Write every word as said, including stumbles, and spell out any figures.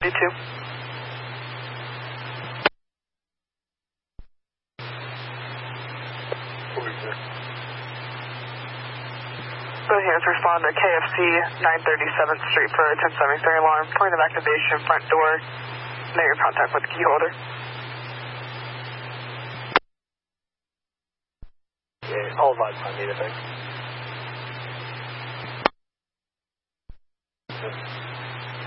Me too. Go ahead, respond to K F C nine thirty-seventh Street for a ten seventy-three alarm. Point of activation, front door. Make your contact with the key holder. Yeah, all vibes on me, I think.